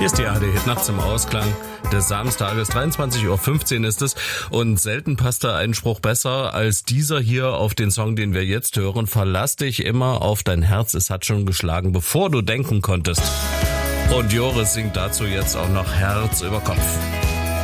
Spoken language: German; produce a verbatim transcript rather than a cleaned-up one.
Hier ist die A R D Hit nachts im Ausklang des Samstages. dreiundzwanzig Uhr fünfzehn ist es und selten passt da ein Spruch besser als dieser hier auf den Song, den wir jetzt hören. Verlass dich immer auf dein Herz, es hat schon geschlagen, bevor du denken konntest. Und Joris singt dazu jetzt auch noch Herz über Kopf.